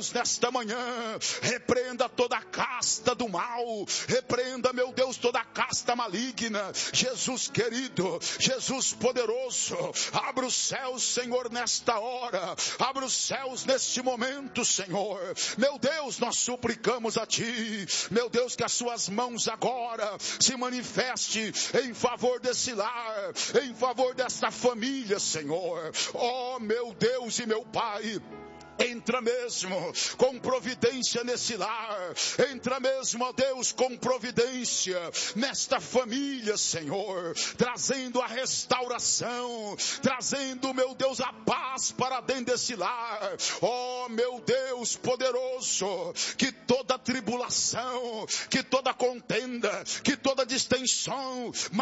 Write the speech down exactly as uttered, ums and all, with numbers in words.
Deus, nesta manhã, repreenda toda a casta do mal, repreenda, meu Deus, toda a casta maligna. Jesus querido, Jesus poderoso, abra os céus, Senhor, nesta hora, abra os céus neste momento, Senhor. Meu Deus, nós suplicamos a Ti, meu Deus, que as Suas mãos agora se manifeste em favor desse lar, em favor desta família, Senhor. Oh, meu Deus e meu Pai, entra mesmo com providência nesse lar, entra mesmo, ó Deus, com providência nesta família, Senhor, trazendo a restauração, trazendo, meu Deus, a paz para dentro desse lar. Ó, meu Deus poderoso, que toda tribulação, que toda contenda, que toda distensão